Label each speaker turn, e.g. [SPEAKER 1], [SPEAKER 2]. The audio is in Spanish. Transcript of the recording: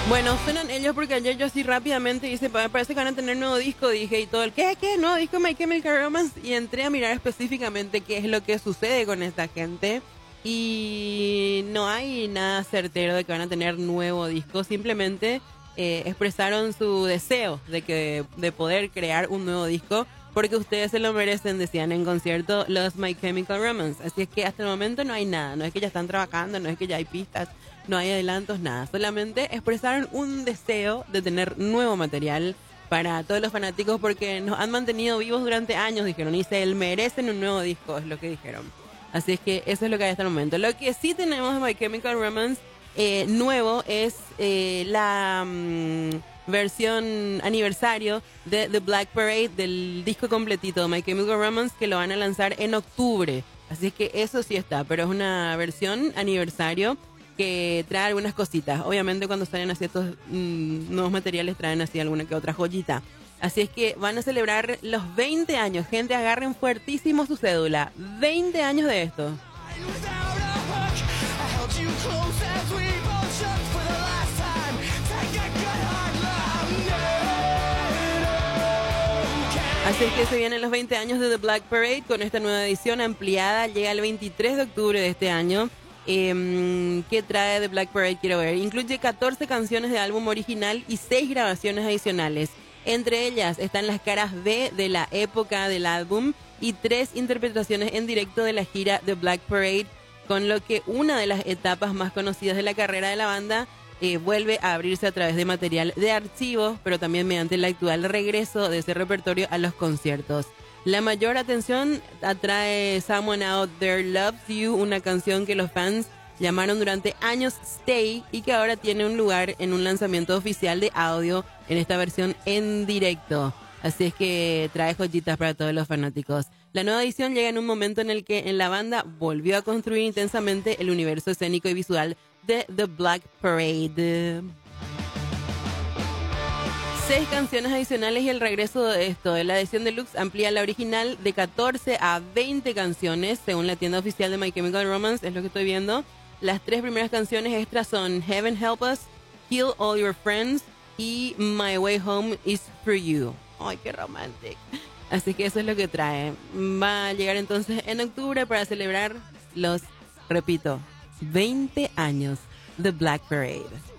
[SPEAKER 1] Bueno, suenan ellos porque ayer yo así rápidamente dice, parece que van a tener nuevo disco, dije, y todo el, ¿qué? ¿Nuevo disco My Chemical Romance? Y entré a mirar específicamente qué es lo que sucede con esta gente. Y no hay nada certero de que van a tener nuevo disco, simplemente expresaron su deseo de poder crear un nuevo disco, porque ustedes se lo merecen, decían en concierto los My Chemical Romance. Así es que hasta el momento no hay nada, no es que ya están trabajando, no es que ya hay pistas, no hay adelantos, nada. Solamente expresaron un deseo de tener nuevo material para todos los fanáticos, porque nos han mantenido vivos durante años, dijeron, y se merecen un nuevo disco, es lo que dijeron. Así es que eso es lo que hay hasta el momento. Lo que sí tenemos de My Chemical Romance nuevo es la versión aniversario de The Black Parade del disco completito de My Chemical Romance, que lo van a lanzar en octubre. Así es que eso sí está, pero es una versión aniversario que trae algunas cositas. Obviamente cuando salen así estos nuevos materiales traen así alguna que otra joyita. Así es que van a celebrar los 20 años. Gente, agarren fuertísimo su cédula. 20 años de esto. Así es que se vienen los 20 años de The Black Parade con esta nueva edición ampliada. Llega el 23 de octubre de este año. ¿Qué trae The Black Parade? Quiero ver. Incluye 14 canciones de álbum original y 6 grabaciones adicionales. Entre ellas están las caras B de la época del álbum y 3 interpretaciones en directo de la gira The Black Parade, con lo que una de las etapas más conocidas de la carrera de la banda vuelve a abrirse a través de material de archivo, pero también mediante el actual regreso de ese repertorio a los conciertos. La mayor atención atrae Someone Out There Loves You, una canción que los fans llamaron durante años Stay y que ahora tiene un lugar en un lanzamiento oficial de audio en esta versión en directo. Así es que trae joyitas para todos los fanáticos. La nueva edición llega en un momento en el que en la banda volvió a construir intensamente el universo escénico y visual de The Black Parade. 6 canciones adicionales y el regreso de esto. La edición deluxe amplía la original de 14 a 20 canciones, según la tienda oficial de My Chemical Romance, es lo que estoy viendo. Las 3 primeras canciones extras son Heaven Help Us, Kill All Your Friends y My Way Home Is For You. ¡Ay, qué romántico! Así que eso es lo que trae. Va a llegar entonces en octubre para celebrar los, repito, 20 años de Black Parade.